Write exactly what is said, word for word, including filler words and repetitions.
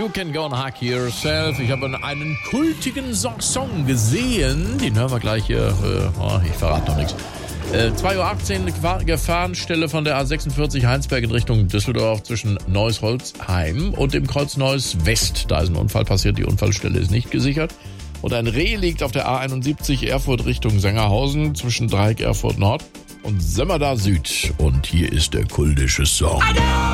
You Can Go and Hack Yourself. Ich habe einen kultigen So- Song gesehen. Den hören wir gleich hier. Äh, oh, ich verrate noch nichts. Äh, zwei Uhr achtzehn Gefahrenstelle von der A sechsundvierzig Heinsberg in Richtung Düsseldorf zwischen Neuss-Holzheim und dem Kreuz Neuss West. Da ist ein Unfall passiert. Die Unfallstelle ist nicht gesichert. Und ein Reh liegt auf der A einundsiebzig Erfurt Richtung Sengerhausen zwischen Dreieck Erfurt Nord und Sömmerda Süd. Und hier ist der kultische Song.